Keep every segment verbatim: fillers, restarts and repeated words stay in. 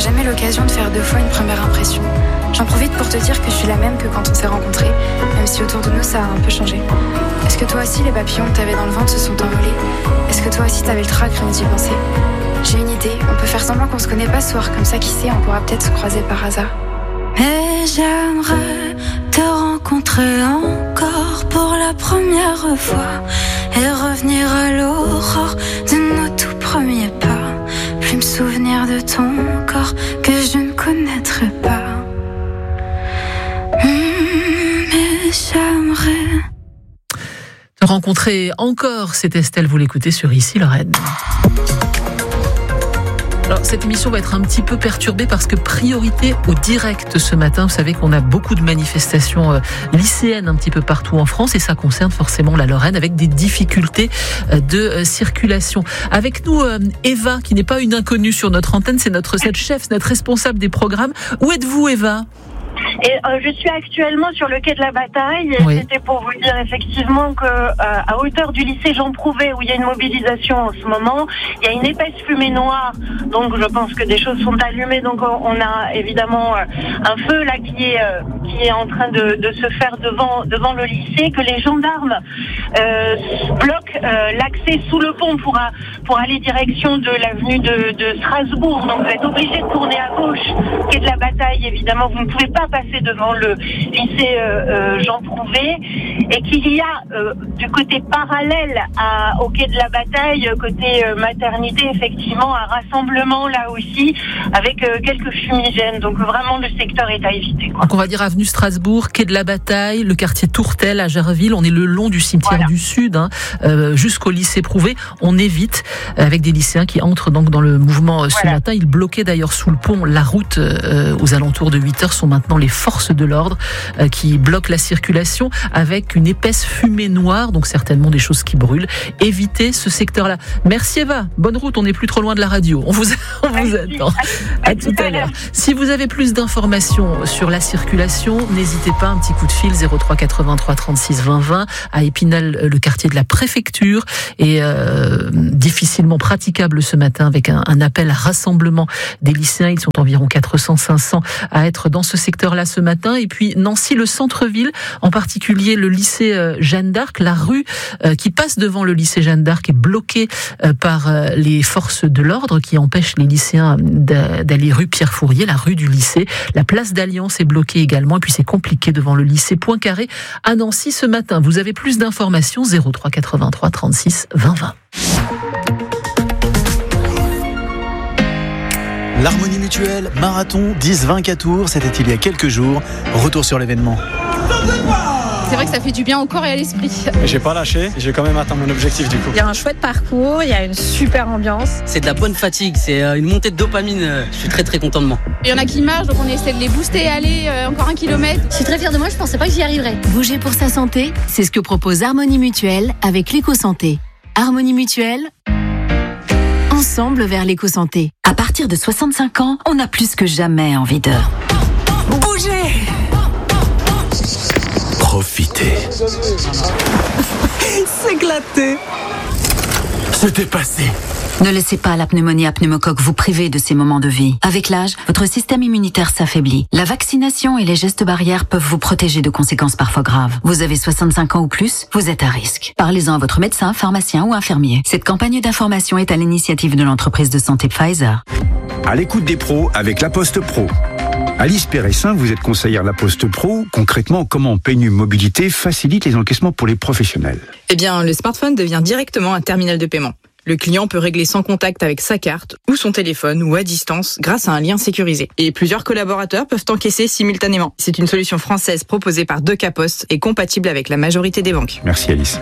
jamais l'occasion de faire deux fois une première impression. J'en profite pour te dire que je suis la même que quand on s'est rencontrés, même si autour de nous ça a un peu changé. Est-ce que toi aussi les papillons que t'avais dans le ventre se sont envolés? Est-ce que toi aussi t'avais le trac rien d'y penser? J'ai une idée, on peut faire semblant qu'on se connaît pas ce soir, comme ça qui sait, on pourra peut-être se croiser par hasard. Et j'aimerais te rencontrer encore pour la première fois et revenir à l'aurore de nos tout premiers pas. Puis me souvenir de ton corps que je ne connaîtrai pas. Mmh, mais j'aimerais te rencontrer encore, c'est Estelle, vous l'écoutez sur Ici Lorraine. Alors, cette émission va être un petit peu perturbée parce que priorité au direct ce matin. Vous savez qu'on a beaucoup de manifestations euh, lycéennes un petit peu partout en France et ça concerne forcément la Lorraine avec des difficultés euh, de euh, circulation. Avec nous, euh, Eva, qui n'est pas une inconnue sur notre antenne, c'est notre cette chef, notre responsable des programmes. Où êtes-vous, Eva ? Et euh, je suis actuellement sur le quai de la Bataille. Et oui. C'était pour vous dire effectivement que euh, à hauteur du lycée Jean Prouvé, où il y a une mobilisation en ce moment, il y a une épaisse fumée noire. Donc je pense que des choses sont allumées. Donc on a évidemment euh, un feu là qui est euh, qui est en train de, de se faire devant devant le lycée, que les gendarmes euh, bloquent euh, l'accès sous le pont pour a, pour aller direction de l'avenue de, de Strasbourg. Donc vous êtes obligé de tourner à gauche, quai de la Bataille. Évidemment, vous ne pouvez pas passer devant le lycée euh, euh, Jean Prouvé, et qu'il y a euh, du côté parallèle à, au quai de la Bataille, côté euh, maternité, effectivement, un rassemblement là aussi avec euh, quelques fumigènes. Donc vraiment le secteur est à éviter, quoi. Donc on va dire avenue Strasbourg, quai de la Bataille, le quartier Tourtel à Jarville. On est le long du cimetière voilà. du Sud, hein, euh, jusqu'au lycée Prouvé. On évite euh, avec des lycéens qui entrent donc dans le mouvement euh, ce voilà. matin. Ils bloquaient d'ailleurs sous le pont la route euh, aux alentours de huit heures. Sont maintenant les forces de l'ordre euh, qui bloquent la circulation avec une épaisse fumée noire, donc certainement des choses qui brûlent. Évitez ce secteur-là. Merci Eva, bonne route, on n'est plus trop loin de la radio. On vous, on vous attend. À, à tout à l'heure. Si vous avez plus d'informations sur la circulation, n'hésitez pas, un petit coup de fil zéro trois quatre-vingt-trois trente-six vingt vingt à Épinal, le quartier de la préfecture est euh, difficilement praticable ce matin avec un, un appel à rassemblement des lycéens. Ils sont environ quatre cents à cinq cents à être dans ce secteur-là ce matin. Et puis Nancy, le centre-ville, en particulier le lycée Jeanne d'Arc, la rue qui passe devant le lycée Jeanne d'Arc est bloquée par les forces de l'ordre qui empêchent les lycéens d'aller rue Pierre Fourier, la rue du lycée. La place d'Alliance est bloquée également et puis c'est compliqué devant le lycée Poincaré à Nancy ce matin. Vous avez plus d'informations, zéro trois quatre-vingt-trois trente-six vingt vingt. L'Harmonie Mutuelle, marathon dix vingt-quatre tours, c'était il y a quelques jours. Retour sur l'événement. C'est vrai que ça fait du bien au corps et à l'esprit. J'ai pas lâché, j'ai quand même atteint mon objectif du coup. Il y a un chouette parcours, il y a une super ambiance. C'est de la bonne fatigue, c'est une montée de dopamine, je suis très très content de moi. Il y en a qui marchent, donc on essaie de les booster, aller euh, encore un kilomètre. Je suis très fière de moi, je pensais pas que j'y arriverais. Bouger pour sa santé, c'est ce que propose Harmonie Mutuelle avec l'éco-santé. Harmonie Mutuelle, ensemble vers l'éco-santé. À partir de soixante-cinq ans, on a plus que jamais envie de bouger. Profiter. S'éclater. Se dépasser. Ne laissez pas la pneumonie à pneumocoque vous priver de ces moments de vie. Avec l'âge, votre système immunitaire s'affaiblit. La vaccination et les gestes barrières peuvent vous protéger de conséquences parfois graves. Vous avez soixante-cinq ans ou plus, vous êtes à risque. Parlez-en à votre médecin, pharmacien ou infirmier. Cette campagne d'information est à l'initiative de l'entreprise de santé Pfizer. À l'écoute des pros avec La Poste Pro. Alice Péressin, vous êtes conseillère La Poste Pro. Concrètement, comment P N U Mobilité facilite les encaissements pour les professionnels? Eh bien, le smartphone devient directement un terminal de paiement. Le client peut régler sans contact avec sa carte ou son téléphone ou à distance grâce à un lien sécurisé. Et plusieurs collaborateurs peuvent encaisser simultanément. C'est une solution française proposée par Deca Post et compatible avec la majorité des banques. Merci Alice.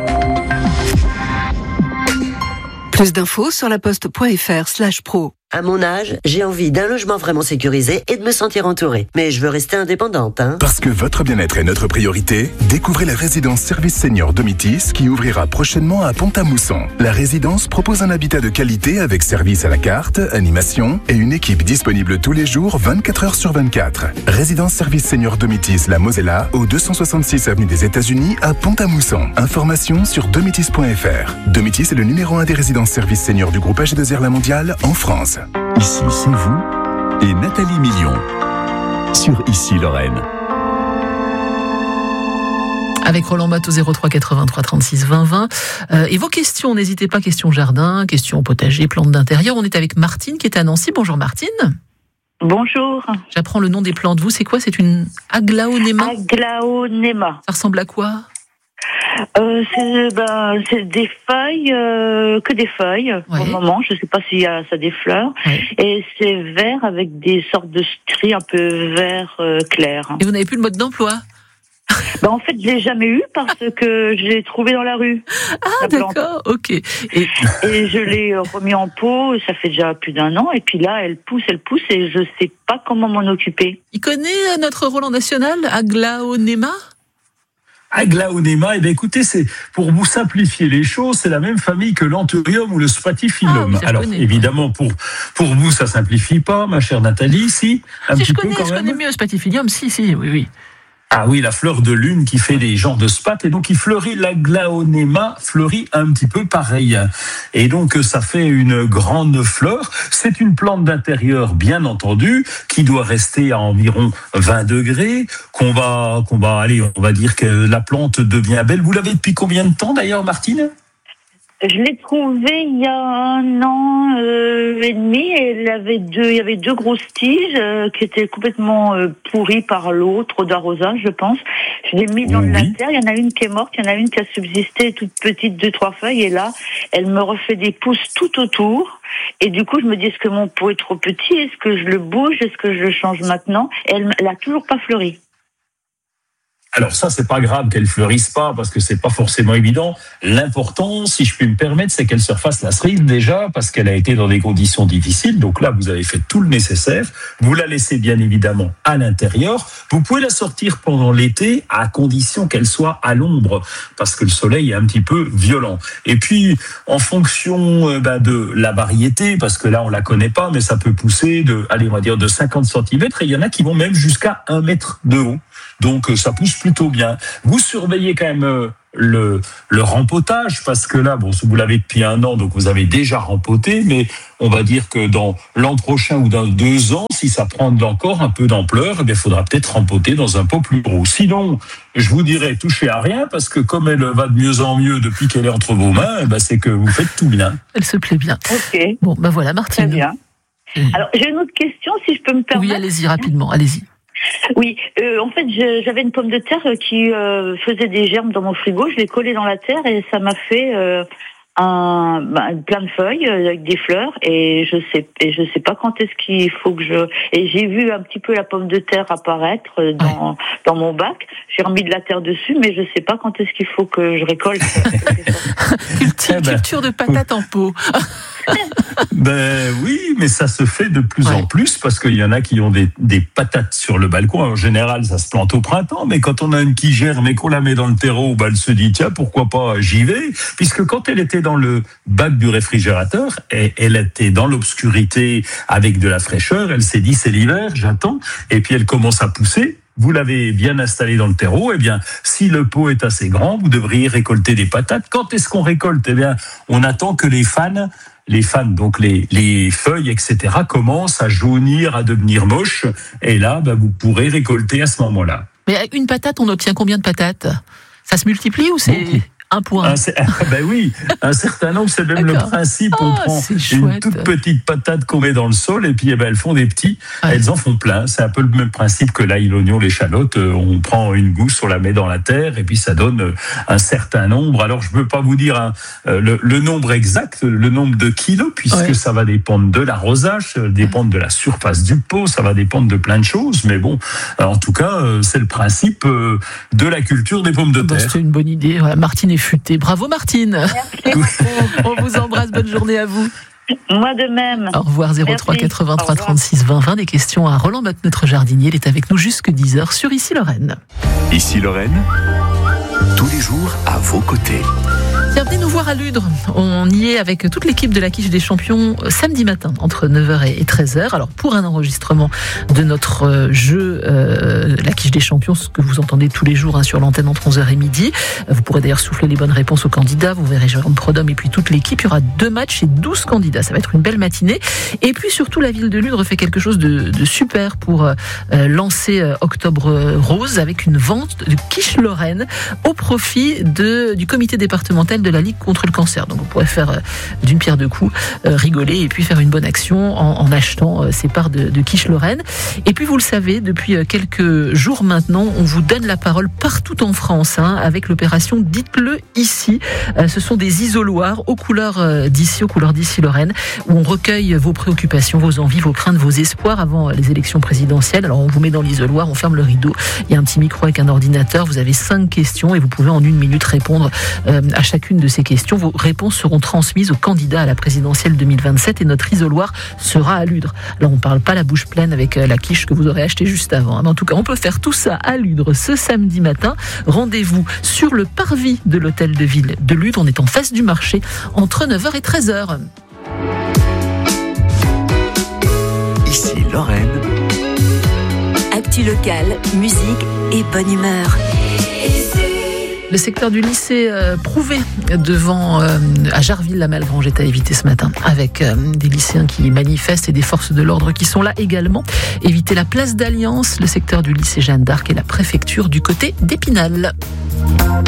Plus d'infos sur laposte.fr slash pro. À mon âge, j'ai envie d'un logement vraiment sécurisé et de me sentir entourée. Mais je veux rester indépendante, hein. Parce que votre bien-être est notre priorité, découvrez la résidence Service Senior Domitis qui ouvrira prochainement à Pont-à-Mousson. La résidence propose un habitat de qualité avec service à la carte, animation et une équipe disponible tous les jours vingt-quatre heures sur vingt-quatre. Résidence Service Senior Domitis La Mosella au deux cent soixante-six avenue des États-Unis à Pont-à-Mousson. Informations sur domitis point f r. Domitis est le numéro un des résidences services seniors du groupe H deux R La Mondiale en France. Ici, c'est vous, et Nathalie Million sur Ici Lorraine. Avec Roland Matt au zéro trois quatre-vingt-trois trente-six vingt vingt. Euh, et vos questions, n'hésitez pas, questions jardin, questions potager, plantes d'intérieur. On est avec Martine qui est à Nancy. Bonjour Martine. Bonjour. J'apprends le nom des plantes. Vous, c'est quoi? C'est une aglaonema? Aglaonema. Ça ressemble à quoi? euh, c'est, ben, c'est des feuilles, euh, que des feuilles ouais. Pour le moment. Je ne sais pas s'il y a ça des fleurs. Ouais. Et c'est vert avec des sortes de stries un peu vert euh, clair. Et vous n'avez plus le mode d'emploi? Ben en fait, je l'ai jamais eu parce que je l'ai trouvé dans la rue. Ah d'accord, ok. Et... et je l'ai remis en pot, ça fait déjà plus d'un an, et puis là, elle pousse, elle pousse, et je sais pas comment m'en occuper. Il connaît notre Roland national, Aglaonema? Aglaonema, eh bien écoutez, c'est pour vous simplifier les choses, c'est la même famille que l'anthurium ou le spathiphyllum. Ah, alors connais, évidemment, pour pour vous, ça simplifie pas, ma chère Nathalie, si un si petit je peu connais, quand je même. connais mieux le spathiphyllum, si si, oui oui. Ah oui, la fleur de lune qui fait des genres de spath, et donc il fleurit, l'aglaonema fleurit un petit peu pareil. Et donc ça fait une grande fleur. C'est une plante d'intérieur, bien entendu, qui doit rester à environ vingt degrés, qu'on va, qu'on va, allez, on va dire que la plante devient belle. Vous l'avez depuis combien de temps d'ailleurs, Martine ? Je l'ai trouvée il y a un an euh, et demi, et elle avait deux, il y avait deux grosses tiges euh, qui étaient complètement euh, pourries par l'eau, trop d'arrosage, je pense. Je l'ai mis dans oui. de la terre. Il y en a une qui est morte, il y en a une qui a subsisté, toute petite, deux trois feuilles, et là, elle me refait des pousses tout autour. Et du coup, je me dis, est-ce que mon pot est trop petit? Est-ce que je le bouge? Est-ce que je le change maintenant? Et elle, elle a toujours pas fleuri. Alors ça, c'est pas grave qu'elle fleurisse pas, parce que c'est pas forcément évident. L'important, si je puis me permettre, c'est qu'elle se refasse la cerise déjà, parce qu'elle a été dans des conditions difficiles. Donc là, vous avez fait tout le nécessaire. Vous la laissez bien évidemment à l'intérieur. Vous pouvez la sortir pendant l'été, à condition qu'elle soit à l'ombre, parce que le soleil est un petit peu violent. Et puis, en fonction euh, bah, de la variété, parce que là, on la connaît pas, mais ça peut pousser de, allez, on va dire de cinquante centimètres, et il y en a qui vont même jusqu'à un mètre de haut. Donc ça pousse plutôt bien. Vous surveillez quand même le, le rempotage, parce que là, bon, vous l'avez depuis un an, donc vous avez déjà rempoté, mais on va dire que dans l'an prochain ou dans deux ans, si ça prend encore un peu d'ampleur, eh bien, il faudra peut-être rempoter dans un pot plus gros. Sinon, je vous dirais, touchez à rien, parce que comme elle va de mieux en mieux depuis qu'elle est entre vos mains, eh bien, c'est que vous faites tout bien. Elle se plaît bien. Ok. Bon, ben voilà, Martine. Très bien. Alors, j'ai une autre question, si je peux me permettre. Oui, allez-y rapidement, allez-y. Oui, euh, en fait, je, j'avais une pomme de terre qui euh, faisait des germes dans mon frigo. Je l'ai collée dans la terre et ça m'a fait euh, un ben, plein de feuilles avec des fleurs. Et je sais, et je sais pas quand est-ce qu'il faut que je. Et j'ai vu un petit peu la pomme de terre apparaître dans ouais. dans mon bac. J'ai remis de la terre dessus, mais je sais pas quand est-ce qu'il faut que je récolte. Culture, culture de patates en pot. Ben oui, mais ça se fait de plus ouais. en plus, parce qu'il y en a qui ont des, des patates sur le balcon. En général, ça se plante au printemps, mais quand on a une qui germe et qu'on la met dans le terreau, ben elle se dit, tiens, pourquoi pas, j'y vais. Puisque quand elle était dans le bac du réfrigérateur, et elle était dans l'obscurité avec de la fraîcheur, elle s'est dit, c'est l'hiver, j'attends. Et puis elle commence à pousser. Vous l'avez bien installé dans le terreau, eh bien, si le pot est assez grand, vous devriez récolter des patates. Quand est-ce qu'on récolte? Eh bien, on attend que les fans, les fans, donc les, les feuilles, et cetera, commencent à jaunir, à devenir moches. Et là, ben, vous pourrez récolter à ce moment-là. Mais avec une patate, on obtient combien de patates? Ça se multiplie ou c'est... Beaucoup. Un point. Un, ben oui, un certain nombre, c'est même D'accord. le principe. On oh, prend une toute petite patate qu'on met dans le sol, et puis eh ben, elles font des petits, ouais. elles en font plein. C'est un peu le même principe que l'ail, l'oignon, l'échalote. On prend une gousse, on la met dans la terre, et puis ça donne un certain nombre. Alors je ne peux pas vous dire hein, le, le nombre exact, le nombre de kilos, puisque ouais. ça va dépendre de l'arrosage, ça va dépendre de la surface du pot, ça va dépendre de plein de choses. Mais bon, en tout cas, c'est le principe de la culture des pommes de terre. Bah, c'est une bonne idée. Voilà, Martine est futée. Bravo Martine. Merci beaucoup. On vous embrasse, bonne journée à vous. Moi de même. Au revoir, zéro trois quatre-vingt-trois trente-six vingt vingt. Des questions à Roland Matt, notre jardinier. Il est avec nous jusque dix heures sur Ici Lorraine. Ici Lorraine, tous les jours à vos côtés. Tiens, Venez nous voir à Ludre. On y est avec toute l'équipe de la Quiche des Champions samedi matin entre neuf heures et treize heures. Alors pour un enregistrement de notre jeu euh, la Quiche des Champions, ce que vous entendez tous les jours hein, sur l'antenne entre onze heures et midi. Vous pourrez d'ailleurs souffler les bonnes réponses aux candidats. Vous verrez Jérôme Prodhomme et puis toute l'équipe. Il y aura deux matchs et douze candidats. Ça va être une belle matinée. Et puis surtout la ville de Ludre fait quelque chose de, de super pour euh, lancer euh, Octobre Rose avec une vente de quiche Lorraine au profit de, du comité départemental de la Ligue contre le cancer. Donc vous pourrez faire euh, d'une pierre deux coups, euh, rigoler et puis faire une bonne action en, en achetant euh, ces parts de, de quiche Lorraine. Et puis vous le savez, depuis quelques jours maintenant, on vous donne la parole partout en France hein, avec l'opération Dites-le ici. Euh, ce sont des isoloirs aux couleurs euh, d'ici, aux couleurs d'ici Lorraine, où on recueille vos préoccupations, vos envies, vos craintes, vos espoirs avant les élections présidentielles. Alors on vous met dans l'isoloir, on ferme le rideau, il y a un petit micro avec un ordinateur, vous avez cinq questions et vous pouvez en une minute répondre euh, à chacune de ces questions. Vos réponses seront transmises aux candidats à la présidentielle deux mille vingt-sept et notre isoloir sera à Ludre. Alors on ne parle pas la bouche pleine avec la quiche que vous aurez achetée juste avant. Mais en tout cas, on peut faire tout ça à Ludre ce samedi matin. Rendez-vous sur le parvis de l'hôtel de ville de Ludre. On est en face du marché entre neuf heures et treize heures. Ici Lorraine. Actu local, musique et bonne humeur. Le secteur du lycée euh, Prouvé devant euh, à Jarville-la-Malgrange est à éviter ce matin avec euh, des lycéens qui manifestent et des forces de l'ordre qui sont là également. Évitez la place d'Alliance, le secteur du lycée Jeanne d'Arc et la préfecture du côté d'Épinal.